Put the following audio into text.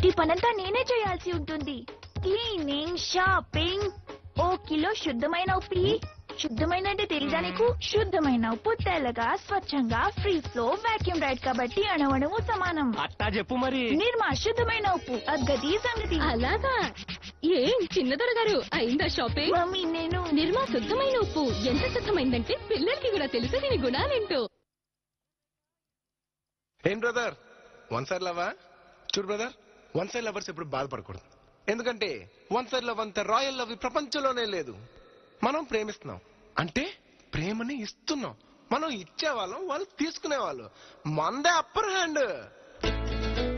ఇంటి పనంతా నేనే చేయాల్సి ఉంటుంది. Cleaning, shopping. ఓ కిలో శుద్ధమైన ఉప్పు. శుద్ధమైన అంటే తెలీదా నీకు? శుద్ధమైన ఉప్పు తెల్లగా, స్వచ్ఛంగా, ఫ్రీ ఫ్లో, వాక్యూమ్ రైడ్ కాబట్టి అణువణువు సమానం. అట్టా చెప్పు మరి. నిర్మా శుద్ధమైన ఉప్పు, అగ్గది సంగతి. అలాగా? ఏం చిన్నదొర గారు అయిందా షాపింగ్? మమ్మీ నేను నిర్మా శుద్ధమైన ఉప్పు ఎంత శుద్ధమైందంటే పిల్లలకి కూడా తెలుసు దీని గుణాలేంటో. ఏం బ్రదర్, వన్ సైడ్ లవా? చూడు బ్రదర్, వన్ సైడ్ లవర్స్ ఎప్పుడు బాధపడకూడదు. ఎందుకంటే వన్ సైడ్ లవ్ అంత రాయల్ లవ్ ఈ ప్రపంచంలోనే లేదు. మనం ప్రేమిస్తున్నాం అంటే ప్రేమని ఇస్తున్నాం. మనం ఇచ్చేవాళ్ళం, వాళ్ళు తీసుకునేవాళ్ళు. మందే అప్పర్ హ్యాండ్.